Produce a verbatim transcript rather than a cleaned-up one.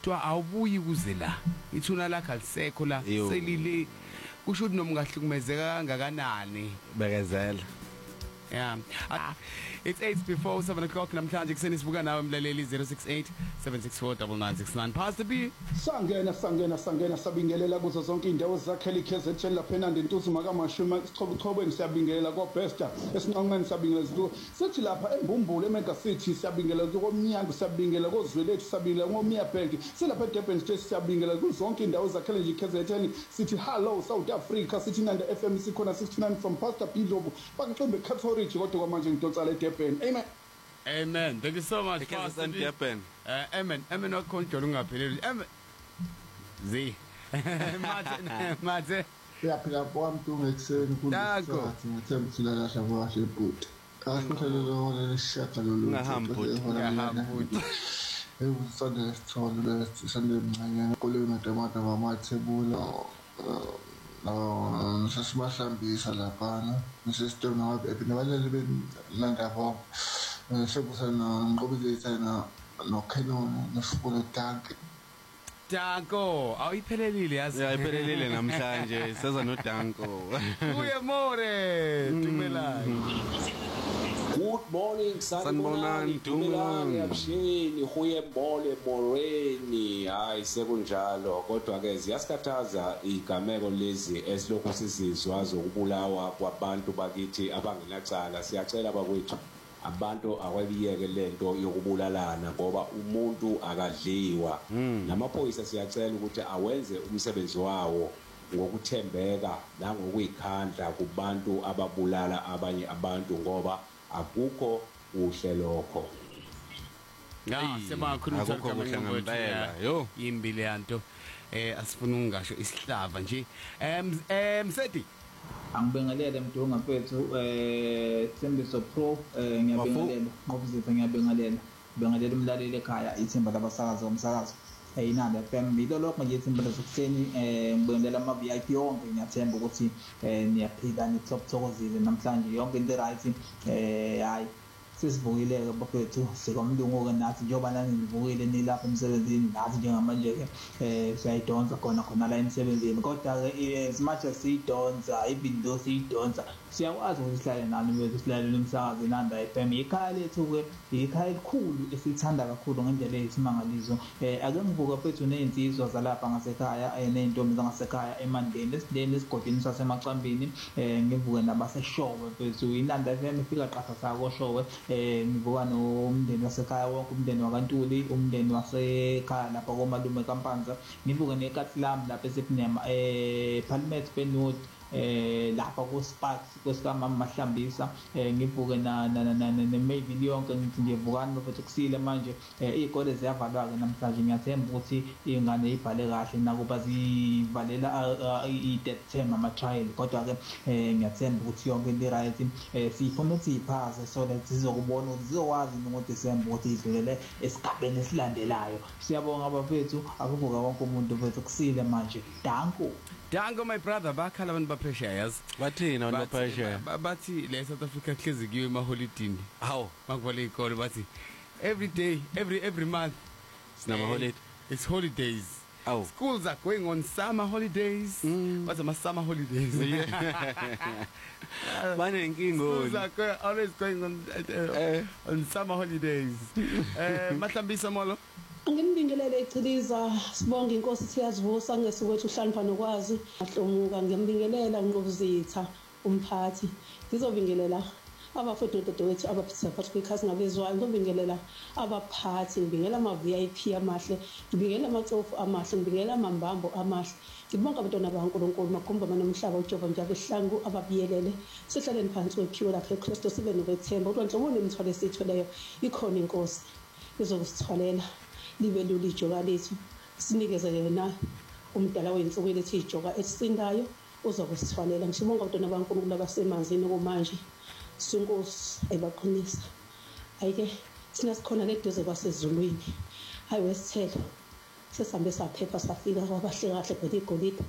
kuthiwa awubuyi kuze la ithuna lakhe alisekho la selile kusho ukuthi noma ungahlukumezeka kangakanani bekezela. Yeah. Uh, it's eight before seven o'clock namhlanje kuseni sibuka nawe mlaleli zero six eight seven six four nine nine six nine. Pastor B. Sangena sangena sangena sabingelela kuzo zonke indawo zakhela iKZN lapha eNandi Ntusi makamashuma isichobechobeni siyabingelela koBesta esinqanqeni siyabingelela zidu sithi lapha eMbumbulu eMega City siyabingelela koMnyango siyabingelela koZwelethu siyabingelela ngoMia Bank silapha eDurban State siyabingelela kuzo zonke indawo zakhela nje iKZN sithi hello South Africa sithi Nandi F M sikhona sixty-nine from Pastor B Lobo bakuqembe Catholic kodwa manje ngidonsala eDurban. Amen. Amen. Thank you so much Pastor B. Uh, amen. Amen wakhonjolo ungapheleli. Amen. Z. Mathe mathe. Uyaphila kwami ngekuseni kulisathi ngithemba ukuthi la lahla kwahle ibhuti. Akuthelelo le shaka lo lo. Ngahamba bhuti. Ngahamba bhuti. Ekusonde sithole bese sande mncane kolweni tomata mamathebula. No, sesimahlambisa laphana nesisitolo ngabe ephinabalele benandabo sebusana ngqobizisa na no Canon nesifuna tank Danko awuyiphelelile yazi ayiphelelile namhlanje seza no Danko uye more Dumelani. Good morning, sanibonani, Dumelani, Abshini, Huyembole, Moreni. Hayi sekunjalo kodwa ke ziyasikhathaza igameko lezi esilokhu sizizwa zokubulawa kwabantu bakithi abangenacala. Siyacela bakwethu abantu akwabiyeke lento yokubulalana ngoba umuntu akadliwa. Namaphoyisa siyacela ukuthi awenze umsebenzi wawo ngokuthembeka nangokuyikhandla kubantu ababulala abanye abantu ngoba akukho uhle lokho. Ya semakhuluma ngempela yo yimbile yanto eh asifuna ungasho isihlava nje em em Seti angibingelele mdunga mfethu eh Thembiso Pro ngiyabingelela ngobuzitha ngiyabingelela bingelela umlaleli ekhaya ithemba labasakazi omsakazo eyinanda F M bilo lokho nje ithemba lekuseni eh ngibingelela ama V I P yonke ngiyathemba ukuthi eh niyaphila ni top thokozile namhlanje yonke into right eh hayi sisivukile ke bafethu sikomlungu ke nathi njengoba nani nivukile nilapha emsebenzini nathi njengamanje ke eh siyayidonsa khona khona la emsebenzini kodwa ke as much as siyidonsa even though siyidonsa siyakwazi ukuthi sihlale nani bethu silalele umsakazi Nanda F M ikhaya lethu ke ikhaya elikhulu esithanda kakhulu ngendlela eyisimangalizo eh ake ngivuka bethu nezinsizwa zalapha ngasekhaya nentombi zangasekhaya eMandeni esideni esigodini sasemacambini eh ngivuke nabaseshowe bethu iNanda F M ifika qatha sako showe eh ngivuka nomndeni wasekhaya wonke umndeni wakantuli umndeni wasekhaya lapha komalume kaMpanza ngivuke neKatlam lapha eSepnyama eh Parliament Benwood eh lapha ku Sparks kwesikama Mahlambisa eh ngivuke na ne Mayville yonke ngithi ngivukana bafethu kusile manje izikole ziyavalwa ke namhlanje ngiyathemba ukuthi ingane ibhale kahle nakuba zivalela i-death term ama trial kodwa ke ngiyathemba ukuthi yonke into right eh sifuna ukuthi iphase so that sizokubona ukuthi zizokwazi ngoDecember ukuthi idlulele esigabeni esilandelayo siyabonga bafethu akuvuka wonke umuntu bafethu kusile manje danko Danko my brother bakhala abantu bapressure yazi bathina abantu bapressure bathi le South Africa hlezi kiyo ema holiday hawo makuvale ikole bathi every day every every month sinama holiday it's holidays oh schools are going on summer holidays mm. What's my summer holidays bane inkingo schools are go, always going on uh, eh. on summer holidays eh Mahlambisa molo Ngimbingelele iciliza sibonga inkosi siyazivusa ngesukwethu uhlanipha nokwazi ahlomuka ngiyambingelela unqobuzitha umphathi ngizobingelela abafethu dodewethu abaphitha phakathi kwekhasi ngabezwayo ngizobingelela abaphathi ngibingela ama V I P amahle ngibingela amacofu amahle ngibingela amambambo amahle ngibonga abantwana baNkulunkulu makhomba manomhlaba uJehova njalo ehlangu ababiyelele sihlaleni phansi kwephiwe lakhe eKristu sibe nokwethemba ukuthi nhlobone imithwalo esitholeyo ikhona inkosi izokusitholela libe lula ijoka lethu sinikeze yena umdala wensuku lethi ijoka esisindayo uzokusithwalela ngishibonga abantwana baNkulunkulu abasemanzini komanje sinkosi ayibaqinisa ayike sina sikhona leduze kwasezulwini hayi wesithelo sesambe saphepha safika kwabahle kahle bheke igolide